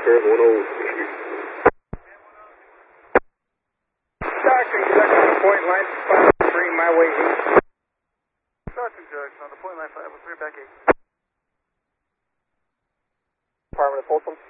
Curve 103. Stockton Junction, point line 503, my way 8. Stockton Junction on the point line 503, back 8. Department of Folsom.